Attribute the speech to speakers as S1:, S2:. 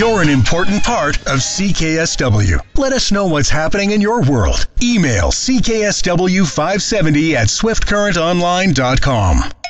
S1: You're an important part of CKSW. Let us know what's happening in your world. Email cksw570@swiftcurrentonline.com.